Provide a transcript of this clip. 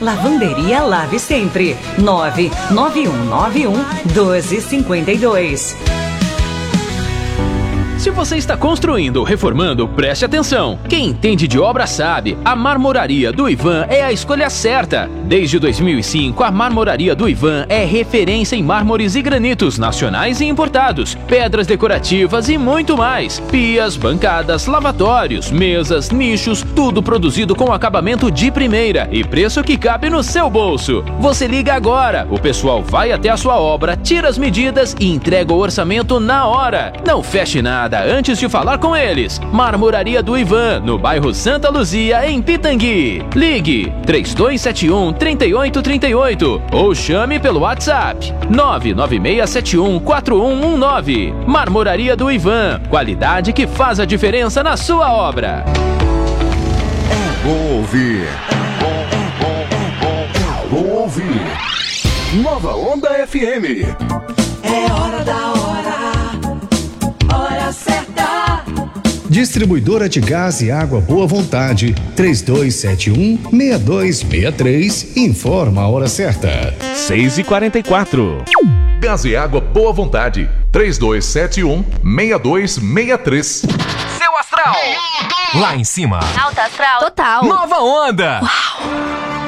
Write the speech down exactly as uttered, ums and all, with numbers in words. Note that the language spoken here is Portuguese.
Lavanderia Lave Sempre. nove nove um nove um doze cinquenta e dois. Se você está construindo ou reformando, preste atenção. Quem entende de obra sabe, a Marmoraria do Ivan é a escolha certa. Desde dois mil e cinco, a Marmoraria do Ivan é referência em mármores e granitos nacionais e importados, pedras decorativas e muito mais. Pias, bancadas, lavatórios, mesas, nichos, tudo produzido com acabamento de primeira e preço que cabe no seu bolso. Você liga agora, o pessoal vai até a sua obra, tira as medidas e entrega o orçamento na hora. Não feche nada antes de falar com eles. Marmoraria do Ivan, no bairro Santa Luzia, em Pitangui. Ligue três dois sete um, três oito três oito ou chame pelo WhatsApp nove nove seis sete um, quatro um um nove. Marmoraria do Ivan, qualidade que faz a diferença na sua obra. É bom ouvir. É bom, é bom, é bom, é bom ouvir. Nova Onda F M. É hora da hora. Hora certa. Distribuidora de Gás e Água Boa Vontade, três dois sete um, seis dois seis três, informa a hora certa. seis e quarenta e quatro. Gás e Água Boa Vontade, três dois sete um, seis dois seis três. Seu astral. Lá em cima. Alta astral. Total. Nova Onda. Uau.